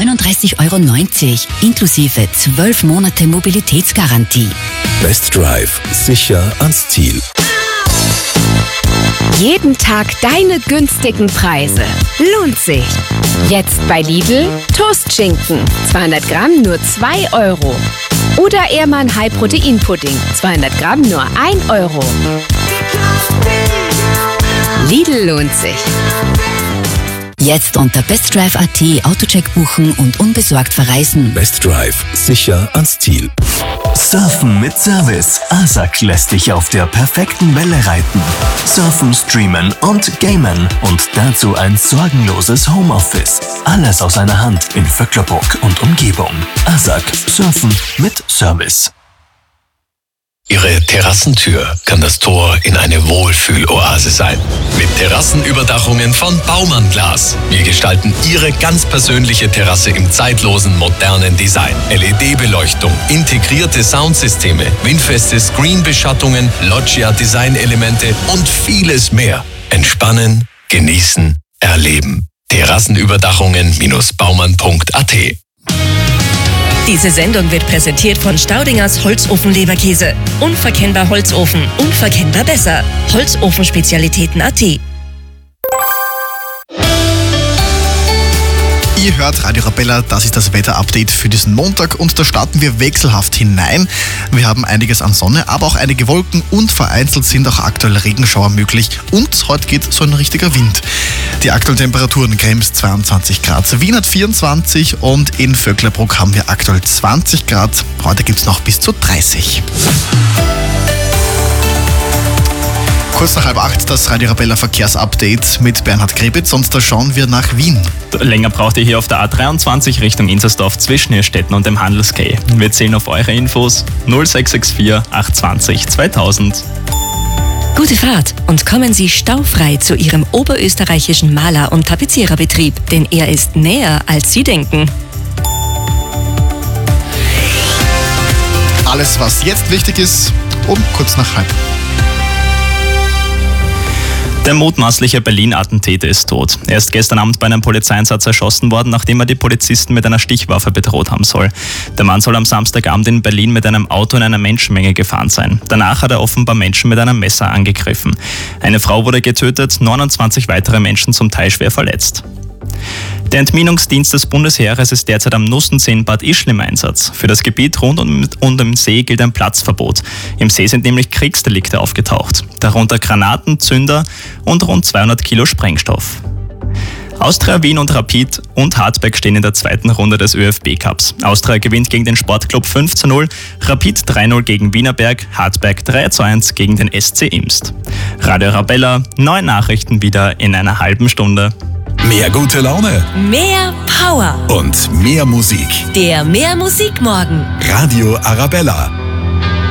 39,90 € inklusive 12 Monate Mobilitätsgarantie. Best Drive. Sicher ans Ziel. Jeden Tag deine günstigen Preise. Lohnt sich. Jetzt bei Lidl Toastschinken. 200 Gramm nur 2 €. Oder Ehrmann High-Protein-Pudding. 200 Gramm nur 1 €. Lidl lohnt sich. Jetzt unter bestdrive.at Autocheck buchen und unbesorgt verreisen. Best Drive. Sicher ans Ziel. Surfen mit Service. ASAC lässt dich auf der perfekten Welle reiten. Surfen, streamen und gamen. Und dazu ein sorgenloses Homeoffice. Alles aus einer Hand in Vöcklerbruck und Umgebung. ASAC. Surfen mit Service. Ihre Terrassentür kann das Tor in eine Wohlfühloase sein. Mit Terrassenüberdachungen von Baumann Glas. Wir gestalten Ihre ganz persönliche Terrasse im zeitlosen, modernen Design. LED-Beleuchtung, integrierte Soundsysteme, windfeste Screen-Beschattungen, Loggia-Designelemente und vieles mehr. Entspannen, genießen, erleben. Terrassenüberdachungen-baumann.at. Diese Sendung wird präsentiert von Staudingers Holzofen-Leberkäse. Unverkennbar Holzofen, unverkennbar besser. Holzofenspezialitäten.at. Ihr hört Radio Arabella, das ist das Wetterupdate für diesen Montag und da starten wir wechselhaft hinein. Wir haben einiges an Sonne, aber auch einige Wolken und vereinzelt sind auch aktuell Regenschauer möglich und heute geht so ein richtiger Wind. Die aktuellen Temperaturen: Krems 22 Grad, Wien hat 24 und in Vöcklerbruck haben wir aktuell 20 Grad. Heute gibt es noch bis zu 30. Kurz nach 7:30 das Radio Arabella Verkehrsupdate mit Bernhard Krebitz und da schauen wir nach Wien. Länger braucht ihr hier auf der A23 Richtung Inzersdorf zwischen Irrstetten und dem Handelskay. Wir zählen auf eure Infos 0664 820 2000. Gute Fahrt und kommen Sie staufrei zu Ihrem oberösterreichischen Maler- und Tapeziererbetrieb, denn er ist näher, als Sie denken. Alles, was jetzt wichtig ist, um kurz nach 7:30. Der mutmaßliche Berlin-Attentäter ist tot. Er ist gestern Abend bei einem Polizeieinsatz erschossen worden, nachdem er die Polizisten mit einer Stichwaffe bedroht haben soll. Der Mann soll am Samstagabend in Berlin mit einem Auto in einer Menschenmenge gefahren sein. Danach hat er offenbar Menschen mit einem Messer angegriffen. Eine Frau wurde getötet, 29 weitere Menschen zum Teil schwer verletzt. Der Entminungsdienst des Bundesheeres ist derzeit am Nussensee in Bad Ischl im Einsatz. Für das Gebiet rund um den See gilt ein Platzverbot. Im See sind nämlich Kriegsdelikte aufgetaucht, darunter Granaten, Zünder und rund 200 Kilo Sprengstoff. Austria Wien und Rapid und Hartberg stehen in der zweiten Runde des ÖFB-Cups. Austria gewinnt gegen den Sportclub 5:0, Rapid 3:0 gegen Wienerberg, Hartberg 3:1 gegen den SC Imst. Radio Arabella, neue Nachrichten wieder in einer halben Stunde. Mehr gute Laune. Mehr Power. Und mehr Musik. Der Mehr Musik Morgen. Radio Arabella.